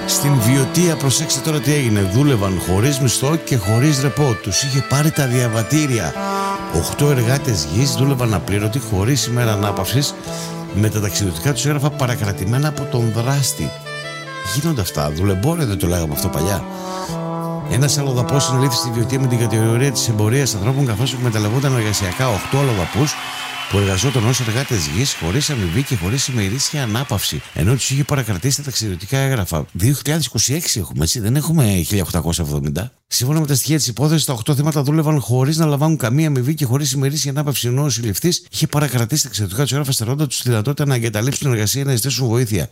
Στην Βιωτία, προσέξτε τώρα τι έγινε. Δούλευαν χωρίς μισθό και χωρίς ρεπό. Τους είχε πάρει τα διαβατήρια. 8 εργάτες γης δούλευαν απλήρωτοι, χωρίς ημέρα ανάπαυσης, με τα ταξιδιωτικά τους έγγραφα παρακρατημένα από τον δράστη. Γίνονται αυτά. Δουλεμπόριο δεν το λέγαμε αυτό παλιά. Ένας αλλοδαπός συνελήφθη στη Βιωτία με την κατηγορία της εμπορίας ανθρώπων, καθώς εκμεταλλευόταν εργασιακά 8 αλλοδαπούς που εργαζόταν ως εργάτες γης, χωρίς αμοιβή και χωρίς ημερήσια ανάπαυση, ενώ τους είχε παρακρατήσει τα ταξιδιωτικά έγγραφα. 2026 έχουμε, έτσι, δεν έχουμε 1870. Σύμφωνα με τα στοιχεία της υπόθεσης, τα 8 θύματα δούλευαν χωρίς να λαμβάνουν καμία αμοιβή και χωρίς ημερήσια ανάπαυση, ενώ ο συλληφθής είχε παρακρατήσει τα ταξιδιωτικά τους έγγραφα, στερώντας τους τη δυνατότητα να εγκαταλείψουν την εργασία ή να ζητήσουν βοήθεια.